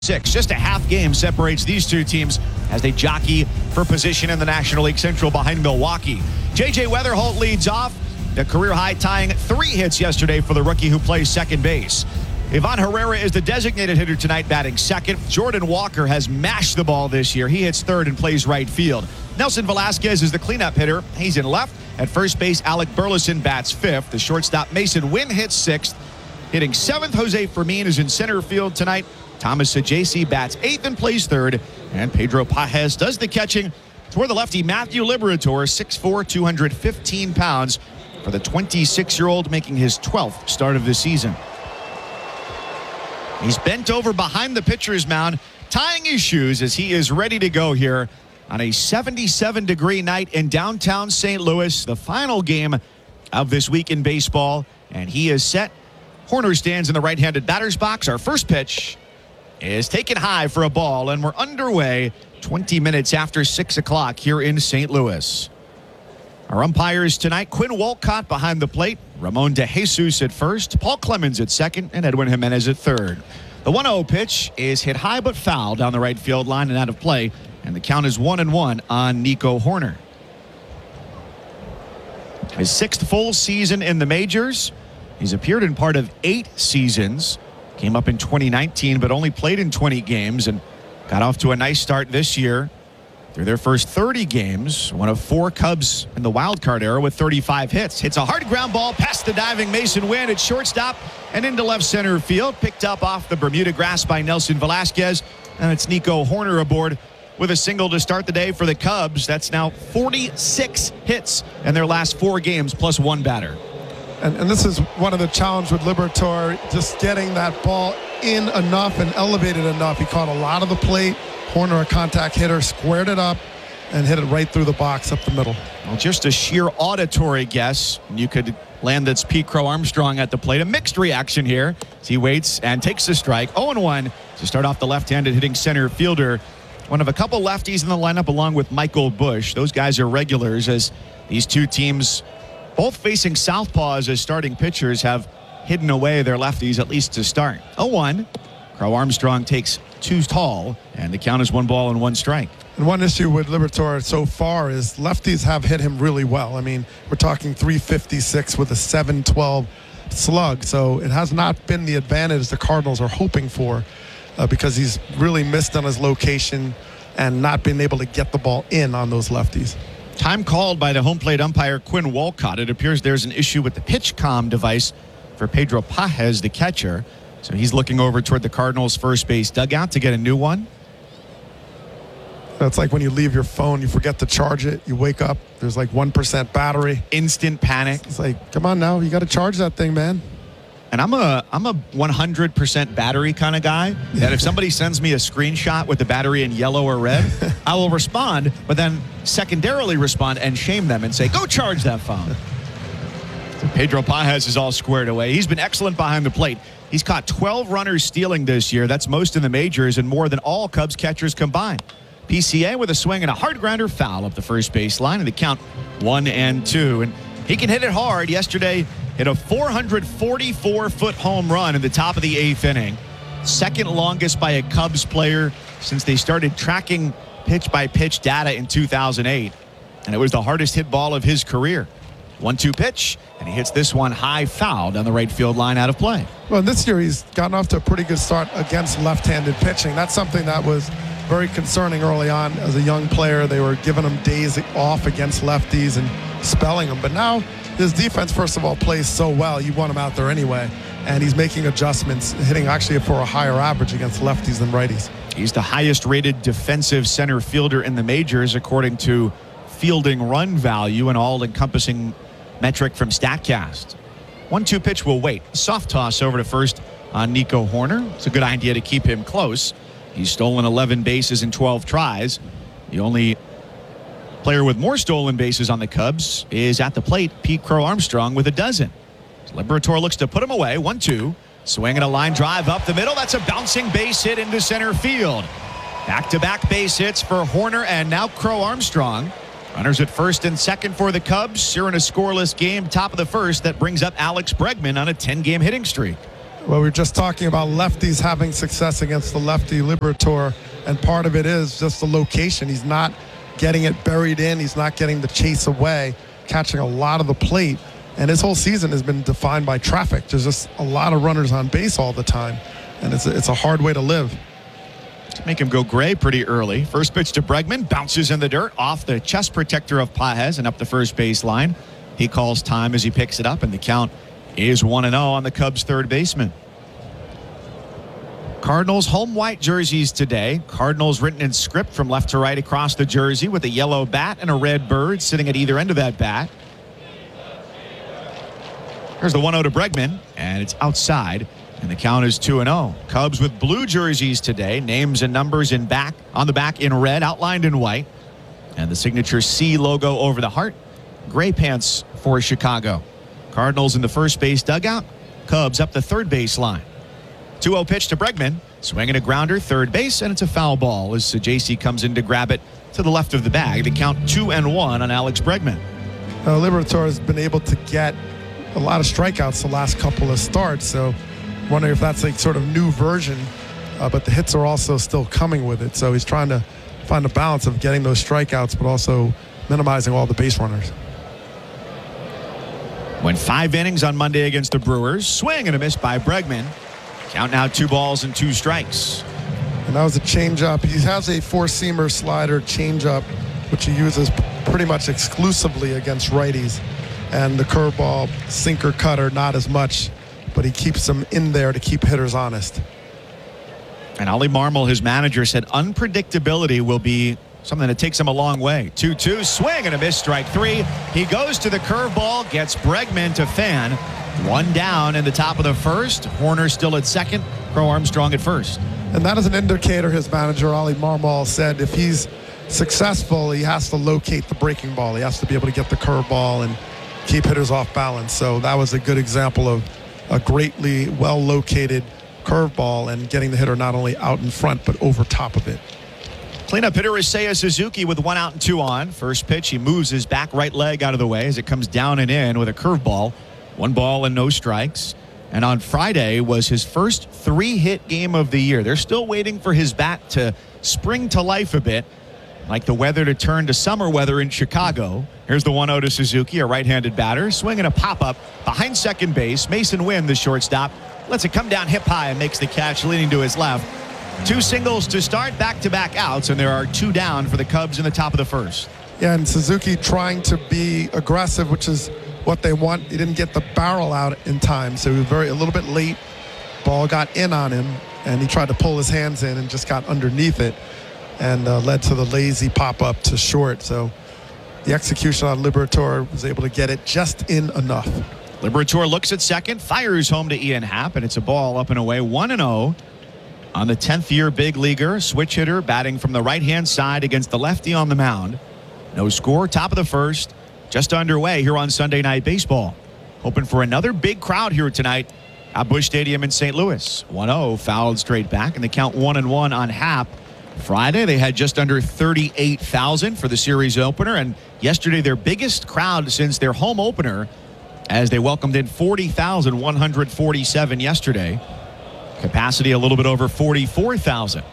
6. Just a half game separates these two teams as they jockey for position in the National League Central behind Milwaukee. J.J. Wetherholt leads off, the career high tying 3 hits yesterday for the rookie who plays second base. Ivan Herrera is the designated hitter tonight, batting second. Jordan Walker has mashed the ball this year. He hits third and plays right field. Nelson Velasquez is the cleanup hitter. He's in left. At first base, Alec Burleson bats fifth. The shortstop, Mason Wynn, hits sixth. Hitting seventh, Jose Fermin is in center field tonight. Thomas Saggese bats eighth and plays third. And Pedro Pages does the catching for the lefty Matthew Liberatore, 6'4", 215 pounds, for the 26-year-old, making his 12th start of the season. He's bent over behind the pitcher's mound, tying his shoes as he is ready to go here on a 77-degree night in downtown St. Louis, the final game of this week in baseball. And he is set. Horner stands in the right-handed batter's box. Our first pitch is taken high for a ball, and we're underway 20 minutes after 6 o'clock here in St. Louis. Our umpires tonight, Quinn Wolcott behind the plate, Ramon DeJesus at first, Paul Clemens at second, and Edwin Jimenez at third. The 1-0 pitch is hit high but foul down the right field line and out of play, and the count is 1-1 on Nico Hoerner. His 6th full season in the majors. He's appeared in part of 8 seasons. Came up in 2019, but only played in 20 games and got off to a nice start this year. Through their first 30 games, one of 4 Cubs in the wild card era with 35 hits. Hits a hard ground ball past the diving Mason Wynn at shortstop and into left center field. Picked up off the Bermuda grass by Nelson Velasquez. And it's Nico Hoerner aboard with a single to start the day for the Cubs. That's now 46 hits in their last 4 games, plus 1 batter. And this is one of the challenges with Liberatore, just getting that ball in enough and elevated enough. He caught a lot of the plate. Hoerner, a contact hitter, squared it up and hit it right through the box up the middle. Well, just a sheer auditory guess. You could land that's Pete Crow Armstrong at the plate. A mixed reaction here as he waits and takes the strike. 0-1 to start off the left-handed hitting center fielder. One of a couple lefties in the lineup along with Michael Busch. Those guys are regulars as these two teams, both facing southpaws as starting pitchers, have hidden away their lefties at least to start. 0-1. Crow Armstrong takes 2 tall, and the count is 1 ball and 1 strike. And one issue with Liberatore so far is lefties have hit him really well. I mean, we're talking 356 with a 712 slug, so it has not been the advantage the Cardinals are hoping for because he's really missed on his location and not been able to get the ball in on those lefties. Time called by the home plate umpire Quinn Wolcott. It appears there's an issue with the pitch comm device for Pedro Pages, the catcher. So he's looking over toward the Cardinals' first base dugout to get a new one. That's like when you leave your phone, you forget to charge it. You wake up, there's like 1% battery. Instant panic. It's like, come on now, you got to charge that thing, man. And I'm a 100% battery kind of guy. That if somebody sends me a screenshot with the battery in yellow or red, I will respond, but then secondarily respond and shame them and say, go charge that phone. So Pedro Pages is all squared away. He's been excellent behind the plate. He's caught 12 runners stealing this year. That's most in the majors and more than all Cubs catchers combined. PCA with a swing and a hard grounder foul up the first base line, and the count 1-2. And he can hit it hard. Yesterday, hit a 444-foot home run in the top of the 8th inning. Second longest by a Cubs player since they started tracking pitch-by-pitch data in 2008. And it was the hardest hit ball of his career. 1-2 pitch, and he hits this one high foul down the right field line out of play. Well, this year he's gotten off to a pretty good start against left-handed pitching. That's something that was very concerning early on as a young player. They were giving him days off against lefties and spelling them. But now his defense, first of all, plays so well. You want him out there anyway. And he's making adjustments, hitting actually for a higher average against lefties than righties. He's the highest-rated defensive center fielder in the majors, according to fielding run value, an all-encompassing metric from StatCast. 1-2 pitch will wait. Soft toss over to first on Nico Hoerner. It's a good idea to keep him close. He's stolen 11 bases in 12 tries. The only player with more stolen bases on the Cubs is at the plate, Pete Crow Armstrong, with a dozen. Liberatore looks to put him away. 1-2. Swinging a line drive up the middle. That's a bouncing base hit into center field. Back-to-back base hits for Hoerner and now Crow Armstrong. Runners at first and second for the Cubs. Here in a scoreless game, top of the first, that brings up Alex Bregman on a 10-game hitting streak. Well, we were just talking about lefties having success against the lefty Liberatore, and part of it is just the location. He's not getting it buried in. He's not getting the chase away, catching a lot of the plate. And his whole season has been defined by traffic. There's just a lot of runners on base all the time, and it's a hard way to live. Make him go gray pretty early. First pitch to Bregman, bounces in the dirt off the chest protector of Pages and up the first base line. He calls time as he picks it up, and the count is 1-0 on the Cubs' third baseman. Cardinals home white jerseys today. Cardinals written in script from left to right across the jersey with a yellow bat and a red bird sitting at either end of that bat. Here's the 1-0 to Bregman, and it's outside, and the count is 2-0. Cubs with blue jerseys today. Names and numbers on the back in red, outlined in white, and the signature C logo over the heart. Gray pants for Chicago. Cardinals in the first base dugout. Cubs up the third base line. 2-0 pitch to Bregman. Swinging a grounder, third base, and it's a foul ball as JC comes in to grab it to the left of the bag. The count 2-1 on Alex Bregman. Liberatore has been able to get a lot of strikeouts the last couple of starts, so wondering if that's like sort of new version, but the hits are also still coming with it. So he's trying to find a balance of getting those strikeouts, but also minimizing all the base runners. Went 5 innings on Monday against the Brewers. Swing and a miss by Bregman. Count now 2 balls and 2 strikes. And that was a changeup. He has a 4-seamer slider changeup, which he uses pretty much exclusively against righties. And the curveball, sinker, cutter, not as much, but he keeps them in there to keep hitters honest. And Ollie Marmol, his manager, said unpredictability will be something that takes him a long way. 2-2, swing and a miss, strike 3. He goes to the curveball, gets Bregman to fan. 1 down in the top of the first. Horner still at second. Crow Armstrong at first. And that is an indicator, his manager, Ollie Marmol, said if he's successful, he has to locate the breaking ball. He has to be able to get the curveball and keep hitters off balance. So that was a good example of a greatly well-located curveball and getting the hitter not only out in front, but over top of it. Cleanup hitter is Seiya Suzuki with 1 out and 2 on. First pitch, he moves his back right leg out of the way as it comes down and in with a curveball. 1 ball and no strikes. And on Friday was his first 3-hit game of the year. They're still waiting for his bat to spring to life a bit, like the weather to turn to summer weather in Chicago. Here's the 1-0 to Suzuki, a right-handed batter, swinging a pop-up behind second base. Mason Wynn, the shortstop, lets it come down hip high and makes the catch leaning to his left. 2 singles to start, back-to-back outs, and there are 2 down for the Cubs in the top of the first. Yeah, and Suzuki trying to be aggressive, which is what they want. He didn't get the barrel out in time, so he was a little bit late. Ball got in on him, and he tried to pull his hands in and just got underneath it, and led to the lazy pop-up to short. So the execution on Liberatore was able to get it just in enough. Liberatore looks at second, fires home to Ian Happ, and it's a ball up and away, 1-0 on the 10th-year big leaguer, switch hitter, batting from the right-hand side against the lefty on the mound. No score, top of the first, just underway here on Sunday Night Baseball. Hoping for another big crowd here tonight at Busch Stadium in St. Louis. 1-0, fouled straight back, and the count 1-1 on Happ. Friday, they had just under 38,000 for the series opener, and yesterday their biggest crowd since their home opener as they welcomed in 40,147 yesterday. Capacity a little bit over 44,000.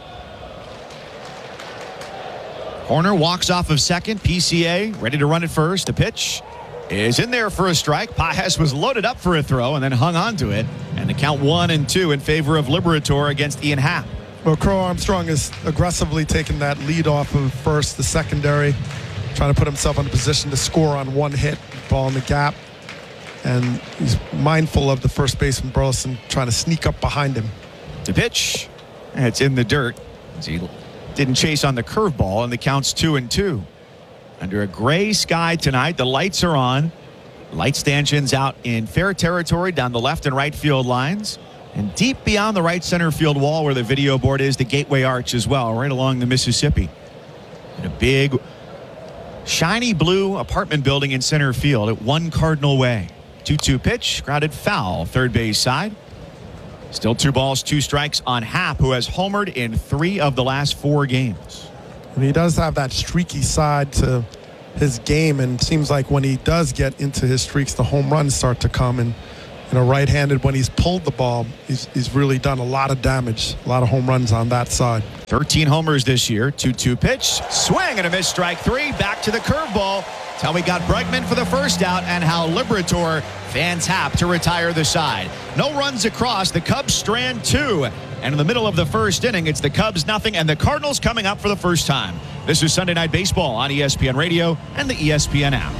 Horner walks off of second. PCA ready to run at first. The pitch is in there for a strike. Pages was loaded up for a throw and then hung on to it. And the count 1-2 in favor of Liberatore against Ian Happ. Well, Crow Armstrong is aggressively taking that lead off of first, the secondary, trying to put himself in a position to score on 1 hit, ball in the gap. And he's mindful of the first baseman, Burleson, trying to sneak up behind him. The pitch, and it's in the dirt. He didn't chase on the curveball, and the count's 2-2. Under a gray sky tonight, the lights are on. Light stanchions out in fair territory down the left and right field lines. And deep beyond the right center field wall where the video board is, the gateway arch as well, right along the Mississippi. And a big, shiny blue apartment building in center field at 1 Cardinal Way. 2-2 pitch, grounded foul, third base side. Still 2 balls, 2 strikes on Happ, who has homered in 3 of the last 4 games. And he does have that streaky side to his game, and seems like when he does get into his streaks, the home runs start to come. And right-handed, when he's pulled the ball, he's really done a lot of damage, a lot of home runs on that side. 13 homers this year. 2-2 pitch. Swing and a miss, strike three. Back to the curveball. That's how we got Bregman for the first out, and how Liberatore fans hap to retire the side. No runs across. The Cubs strand two. And in the middle of the first inning, it's the Cubs nothing and the Cardinals coming up for the first time. This is Sunday Night Baseball on ESPN Radio and the ESPN app.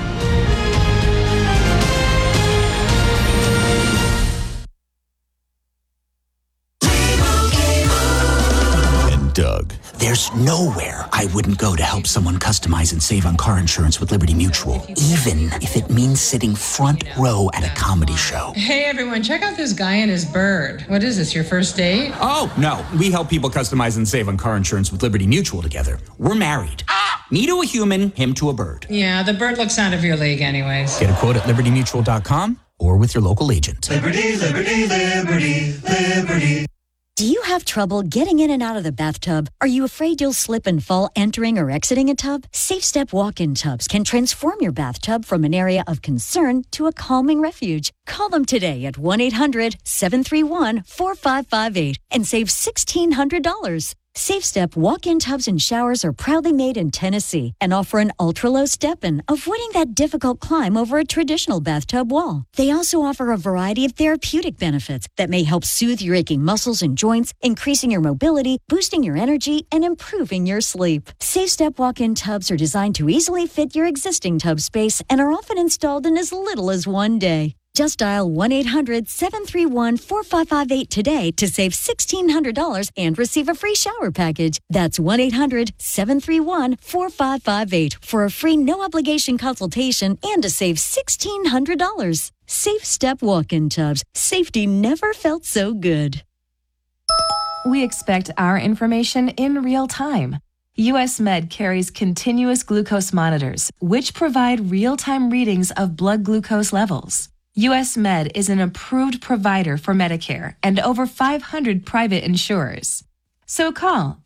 Doug. There's nowhere I wouldn't go to help someone customize and save on car insurance with Liberty Mutual, even if it means sitting front row at a comedy show. Hey everyone, check out this guy and his bird. What is this, your first date? Oh, no. We help people customize and save on car insurance with Liberty Mutual together. We're married. Me to a human, him to a bird. Yeah, the bird looks out of your league anyways. Get a quote at libertymutual.com or with your local agent. Liberty, liberty, liberty, liberty. Do you have trouble getting in and out of the bathtub? Are you afraid you'll slip and fall entering or exiting a tub? Safe Step walk-in tubs can transform your bathtub from an area of concern to a calming refuge. Call them today at 1-800-731-4558 and save $1,600. Safe Step walk-in tubs and showers are proudly made in Tennessee and offer an ultra-low step-in, avoiding that difficult climb over a traditional bathtub wall. They also offer a variety of therapeutic benefits that may help soothe your aching muscles and joints, increasing your mobility, boosting your energy, and improving your sleep. Safe Step walk-in tubs are designed to easily fit your existing tub space and are often installed in as little as one day. Just dial 1-800-731-4558 today to save $1,600 and receive a free shower package. That's 1-800-731-4558 for a free no-obligation consultation and to save $1,600. Safe Step walk-in tubs. Safety never felt so good. We expect our information in real time. US Med carries continuous glucose monitors, which provide real-time readings of blood glucose levels. US Med is an approved provider for Medicare and over 500 private insurers. So call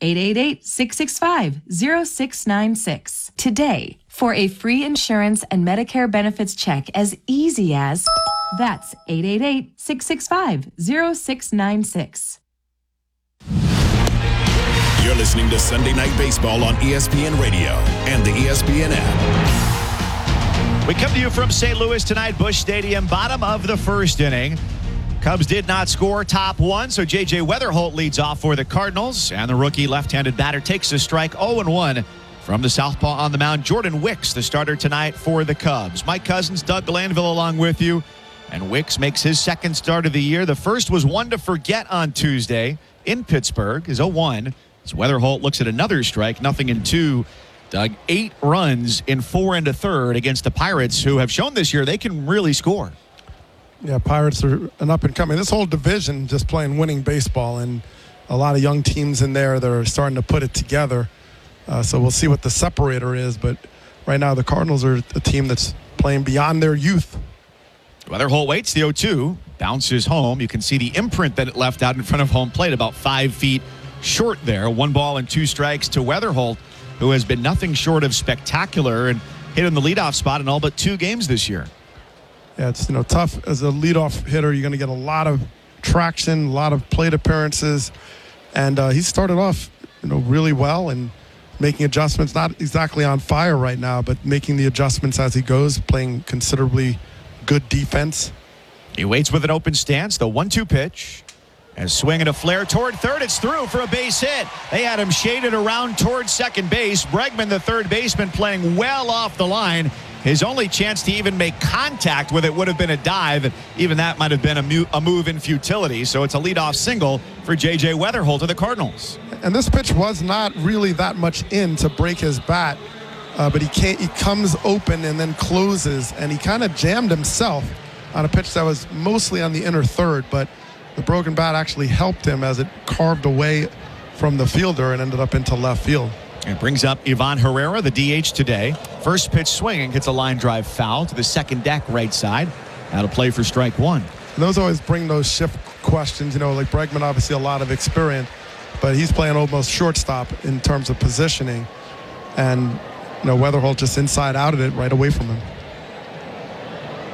888-665-0696 today for a free insurance and Medicare benefits check as easy as, that's 888-665-0696. You're listening to Sunday Night Baseball on ESPN Radio and the ESPN app. We come to you from St. Louis tonight, Busch Stadium, bottom of the first inning. Cubs did not score, top one, so J.J. Weatherholt leads off for the Cardinals, and the rookie left-handed batter takes a strike 0-1 from the southpaw on the mound. Jordan Wicks, the starter tonight for the Cubs. Mike Cousins, Doug Glanville along with you, and Wicks makes his second start of the year. The first was one to forget on Tuesday in Pittsburgh, is 0-1. As Weatherholt looks at another strike, 0-2. Doug, 8 runs in 4 1/3 against the Pirates, who have shown this year they can really score. Yeah, Pirates are an up-and-coming. This whole division just playing winning baseball, and a lot of young teams in there that are starting to put it together. So we'll see what the separator is, but right now the Cardinals are a team that's playing beyond their youth. Weatherholt waits, the 0-2, bounces home. You can see the imprint that it left out in front of home plate, about 5 feet short there. 1 ball and 2 strikes to Weatherholt, who has been nothing short of spectacular and hit in the leadoff spot in all but 2 games this year. Yeah, it's tough as a leadoff hitter. You're going to get a lot of traction, a lot of plate appearances, and he started off really well and making adjustments. Not exactly on fire right now, but making the adjustments as he goes, playing considerably good defense. He waits with an open stance, the 1-2 pitch. And swinging a flare toward third. It's through for a base hit. They had him shaded around towards second base. Bregman, the third baseman, playing well off the line. His only chance to even make contact with it would have been a dive. And even that might have been a move in futility. So it's a leadoff single for J.J. Weatherholt of the Cardinals. And this pitch was not really that much in to break his bat. But he comes open and then closes. And he kind of jammed himself on a pitch that was mostly on the inner third. But the broken bat actually helped him as it carved away from the fielder and ended up into left field. It brings up Ivan Herrera, the DH today. First pitch swinging, hits a line drive foul to the second deck right side. Out of play for strike 1. And those always bring those shift questions. Like Bregman, obviously a lot of experience, but he's playing almost shortstop in terms of positioning. And Weatherholt just inside out of it right away from him.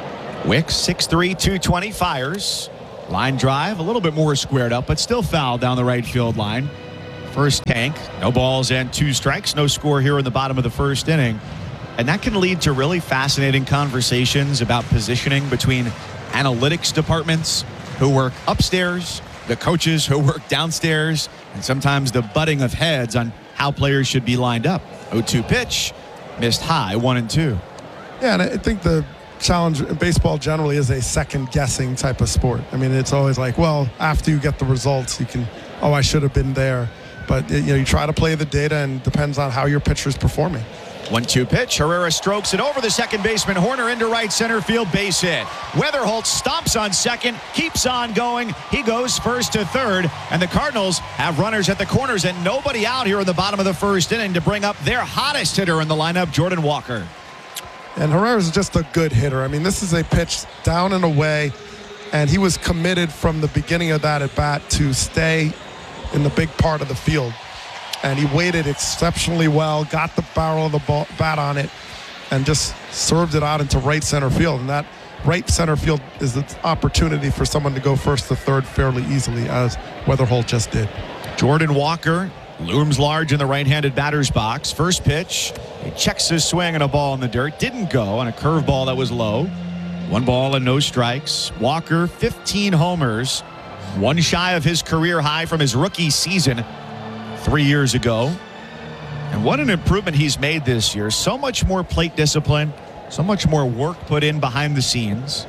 Wicks, 6'3", 220, fires. Line drive, a little bit more squared up, but still fouled down the right field line. First tank, no balls and 2 strikes. No score here in the bottom of the first inning. And that can lead to really fascinating conversations about positioning between analytics departments who work upstairs, the coaches who work downstairs, and sometimes the butting of heads on how players should be lined up. 0-2 pitch, missed high, 1-2. Yeah, and I think the challenge in baseball generally is a second-guessing type of sport. I mean, it's always like, well, after you get the results, you can, oh, I should have been there. But, you try to play the data, and depends on how your pitcher's performing. 1-2 pitch. Herrera strokes it over the second baseman. Horner into right center field, base hit. Weatherholt stomps on second, keeps on going. He goes first to third, and the Cardinals have runners at the corners and nobody out here in the bottom of the first inning to bring up their hottest hitter in the lineup, Jordan Walker. And Herrera's just a good hitter. I mean, this is a pitch down and away, and he was committed from the beginning of that at bat to stay in the big part of the field. And he waited exceptionally well, got the barrel of the bat on it, and just served it out into right center field. And that right center field is the opportunity for someone to go first to third fairly easily, as Weatherholt just did. Jordan Walker looms large in the right-handed batter's box. First pitch, he checks his swing and a ball in the dirt. Didn't go on a curveball that was low. 1 ball and no strikes. Walker, 15 homers, 1 shy of his career high from his rookie season 3 years ago. And what an improvement he's made this year. So much more plate discipline, so much more work put in behind the scenes.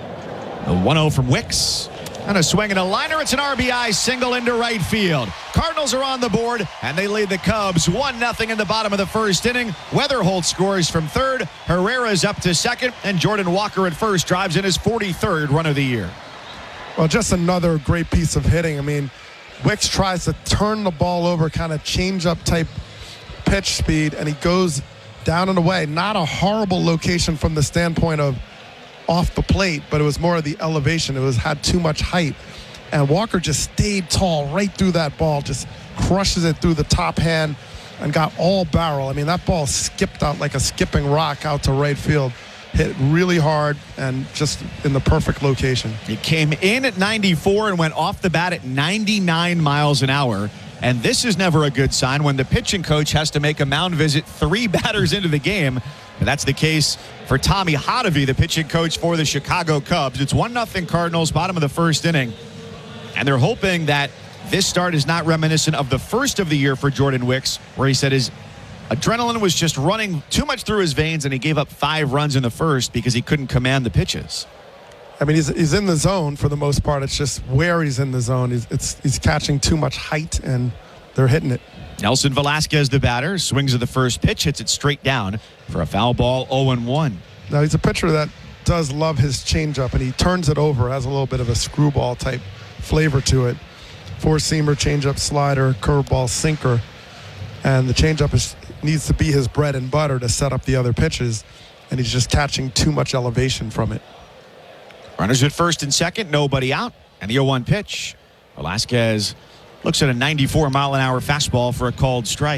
A 1-0 from Wicks. And a swing and a liner. It's an RBI single into right field. Cardinals are on the board, and they lead the Cubs 1-0 in the bottom of the first inning. Weatherholt scores from third. Herrera's up to second, and Jordan Walker at first drives in his 43rd run of the year. Well, just another great piece of hitting. I mean, Wicks tries to turn the ball over, kind of change-up type pitch speed, and he goes down and away. Not a horrible location from the standpoint of off the plate, but it was more of the elevation. It had too much height. And Walker just stayed tall right through that ball, just crushes it through the top hand and got all barrel. I mean, that ball skipped out like a skipping rock out to right field. Hit really hard and just in the perfect location. It came in at 94 and went off the bat at 99 miles an hour. And this is never a good sign when the pitching coach has to make a mound visit 3 batters into the game. And that's the case for Tommy Hotovy, the pitching coach for the Chicago Cubs. It's 1-0 Cardinals, bottom of the first inning. And they're hoping that this start is not reminiscent of the first of the year for Jordan Wicks, where he said his adrenaline was just running too much through his veins, and he gave up 5 runs in the first because he couldn't command the pitches. I mean, he's in the zone for the most part. It's just where he's in the zone. He's catching too much height, and they're hitting it. Nelson Velasquez, the batter, swings at the first pitch, hits it straight down for a foul ball, 0-1. Now, he's a pitcher that does love his changeup, and he turns it over, has a little bit of a screwball type flavor to it. 4-seamer, changeup, slider, curveball, sinker. And the changeup needs to be his bread and butter to set up the other pitches, and he's just catching too much elevation from it. Runners at first and second, nobody out, and the 0-1 pitch. Velasquez looks at a 94-mile-an-hour fastball for a called strike.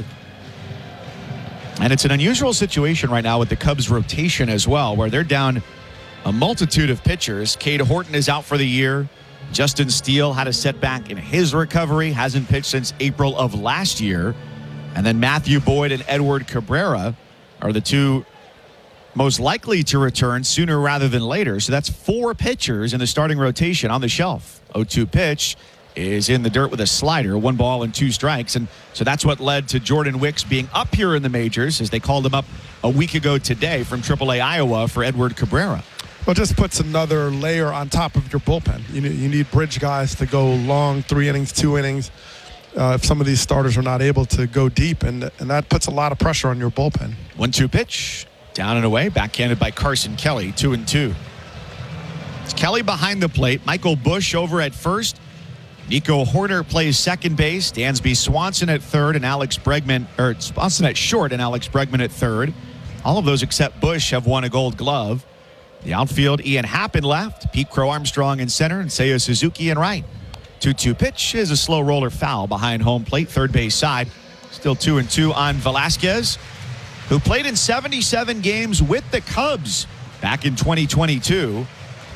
And it's an unusual situation right now with the Cubs' rotation as well, where they're down a multitude of pitchers. Cade Horton is out for the year. Justin Steele had a setback in his recovery, hasn't pitched since April of last year. And then Matthew Boyd and Edward Cabrera are the 2 most likely to return sooner rather than later. So that's 4 pitchers in the starting rotation on the shelf. 0-2 pitch is in the dirt with a slider, 1 ball and 2 strikes. And so that's what led to Jordan Wicks being up here in the majors, as they called him up a week ago today from AAA Iowa for Edward Cabrera. Well, it just puts another layer on top of your bullpen. You need bridge guys to go long, 3 innings, 2 innings. If some of these starters are not able to go deep, and that puts a lot of pressure on your bullpen. 1-2 pitch, down and away, backhanded by Carson Kelly, 2-2. It's Kelly behind the plate, Michael Busch over at first. Nico Horner plays second base, Dansby Swanson at third, and Swanson at short, and Alex Bregman at third. All of those except Busch have won a Gold Glove. The outfield, Ian Happ in left, Pete Crow Armstrong in center, and Seiya Suzuki in right. 2-2 pitch is a slow roller foul behind home plate, third base side. Still 2-2 on Velasquez, who played in 77 games with the Cubs back in 2022.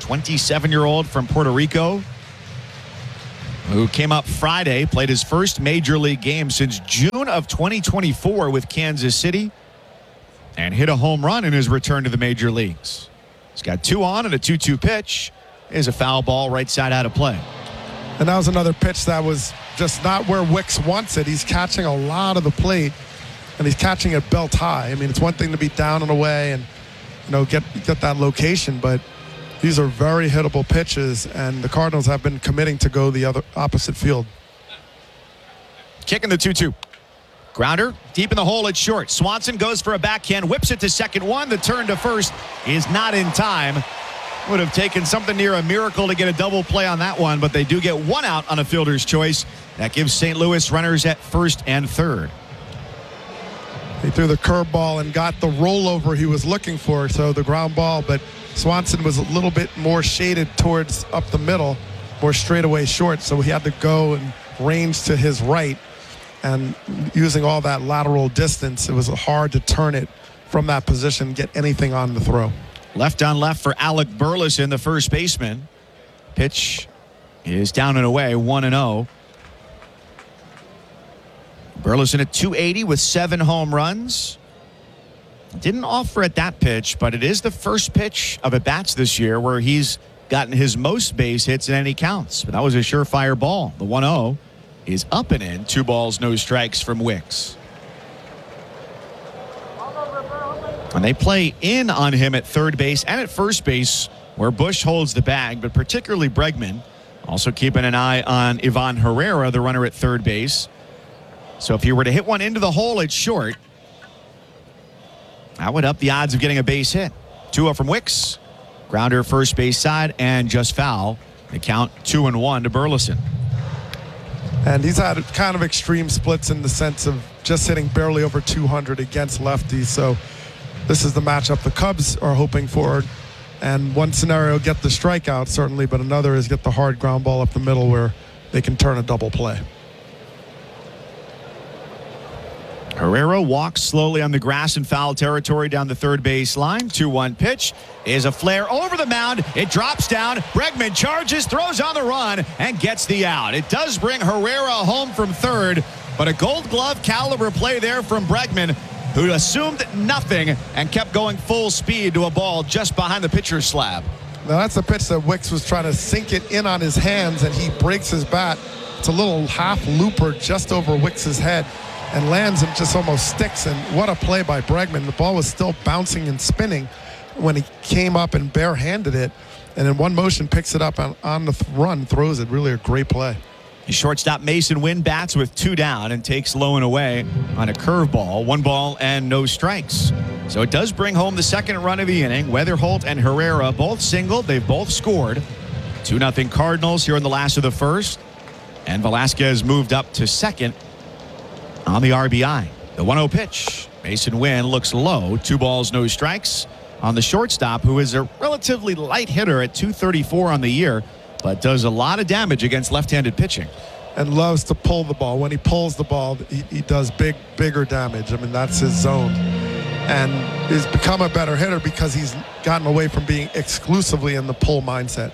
27-year-old from Puerto Rico, who came up Friday, played his first major league game since June of 2024 with Kansas City, and hit a home run in his return to the major leagues. He's got 2 on and a 2-2 pitch. Is a foul ball right side out of play. And that was another pitch that was just not where Wicks wants it. He's catching a lot of the plate, and he's catching it belt high. I mean, it's one thing to be down and away and, get that location, but these are very hittable pitches, and the Cardinals have been committing to go the other opposite field. Kicking the 2-2. Grounder deep in the hole at short. Swanson goes for a backhand, whips it to second one. The turn to first is not in time. Would have taken something near a miracle to get a double play on that one, but they do get 1 out on a fielder's choice. That gives St. Louis runners at first and third. He threw the curveball and got the rollover he was looking for, so the ground ball, but Swanson was a little bit more shaded towards up the middle, more straightaway short, so he had to go and range to his right. And using all that lateral distance, it was hard to turn it from that position, get anything on the throw. Left on left for Alec Burleson, the first baseman. Pitch is down and away, 1-0. Burleson at 280 with 7 home runs. Didn't offer at that pitch, but it is the first pitch of at-bats this year where he's gotten his most base hits in any counts. But that was a surefire ball. The 1-0 is up and in. 2 balls, no strikes from Wicks. And they play in on him at third base and at first base, where Bush holds the bag, but particularly Bregman. Also keeping an eye on Ivan Herrera, the runner at third base. So if he were to hit one into the hole at short, that would up the odds of getting a base hit. 2-0 from Wicks. Grounder first base side and just foul. The count 2-1 to Burleson. And he's had kind of extreme splits in the sense of just hitting barely over 200 against lefties. So this is the matchup the Cubs are hoping for. And one scenario, get the strikeout, certainly, but another is get the hard ground ball up the middle where they can turn a double play. Herrera walks slowly on the grass in foul territory down the third base line. 2-1 pitch is a flare over the mound. It drops down. Bregman charges, throws on the run, and gets the out. It does bring Herrera home from third, but a Gold Glove caliber play there from Bregman, who assumed nothing and kept going full speed to a ball just behind the pitcher's slab. Now that's the pitch that Wicks was trying to sink it in on his hands, and he breaks his bat. It's a little half looper just over Wicks's head and lands and just almost sticks. And what a play by Bregman. The ball was still bouncing and spinning when he came up and barehanded it, and in one motion picks it up on the run, throws it. Really a great play. Shortstop Mason Wynn bats with 2 down and takes low and away on a curveball. 1 ball and no strikes. So it does bring home the second run of the inning. Weatherholt and Herrera both singled. They've both scored. 2-0 Cardinals here in the last of the first. And Velasquez moved up to second on the RBI. The 1-0 pitch. Mason Wynn looks low. 2 balls, no strikes on the shortstop, who is a relatively light hitter at 234 on the year, but does a lot of damage against left-handed pitching. And loves to pull the ball. When he pulls the ball, he does bigger damage. I mean, that's his zone. And he's become a better hitter because he's gotten away from being exclusively in the pull mindset.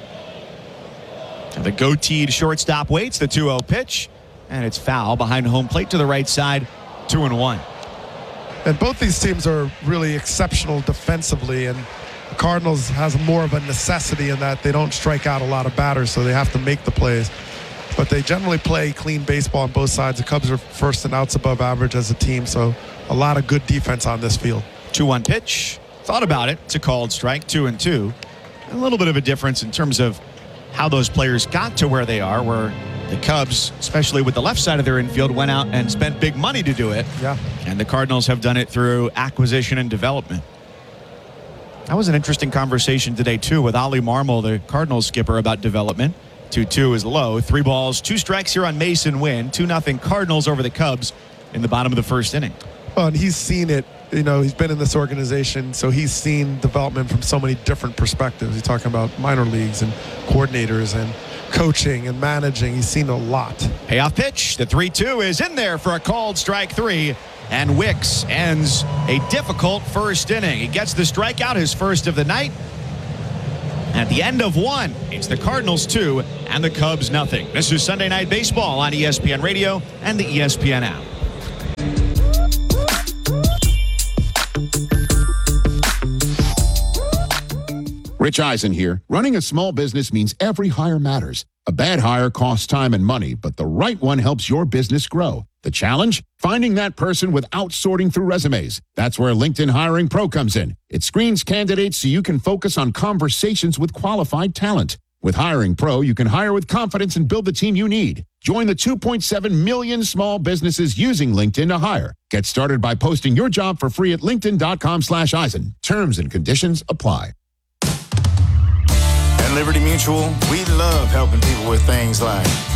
And the goateed shortstop waits. The 2-0 pitch. And it's foul behind home plate to the right side. 2-1. And both these teams are really exceptional defensively, and the Cardinals has more of a necessity in that they don't strike out a lot of batters, so they have to make the plays. But they generally play clean baseball on both sides. The Cubs are first and outs above average as a team, so a lot of good defense on this field. 2-1 pitch. Thought about it. It's a called strike. 2-2. A little bit of a difference in terms of how those players got to where they are, where the Cubs, especially with the left side of their infield, went out and spent big money to do it. Yeah. And the Cardinals have done it through acquisition and development. That was an interesting conversation today, too, with Ollie Marmol, the Cardinals skipper, about development. 2-2 is low. 3 balls, 2 strikes here on Mason Wynn. 2-0 Cardinals over the Cubs in the bottom of the first inning. Well, and he's seen it. You know, he's been in this organization, so he's seen development from so many different perspectives. He's talking about minor leagues and coordinators and coaching and managing. He's seen a lot. Payoff pitch. The 3-2 is in there for a called strike 3. And Wicks ends a difficult first inning. He gets the strikeout, his first of the night. At the end of one, it's the Cardinals 2 and the Cubs nothing. This is Sunday Night Baseball on ESPN Radio and the ESPN app. Rich Eisen here. Running a small business means every hire matters. A bad hire costs time and money, but the right one helps your business grow. The challenge? Finding that person without sorting through resumes. That's where LinkedIn Hiring Pro comes in. It screens candidates so you can focus on conversations with qualified talent. With Hiring Pro, you can hire with confidence and build the team you need. Join the 2.7 million small businesses using LinkedIn to hire. Get started by posting your job for free at linkedin.com/Eisen. Terms and conditions apply. At Liberty Mutual, we love helping people with things like